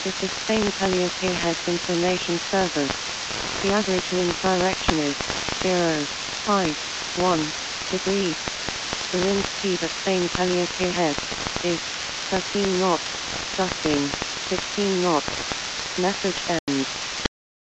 This is Spain Caliente Heads Information Service. The average wind direction is 0.51 degrees. The wind speed at Spain Caliente Heads is 13 knots, gusting 16 knots. Message